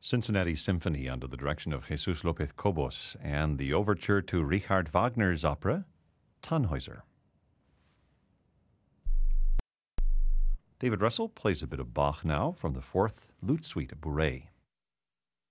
Cincinnati Symphony under the direction of Jesus Lopez Cobos and the overture to Richard Wagner's opera, Tannhäuser. David Russell plays a bit of Bach now from the Fourth Lute Suite of Bourrée.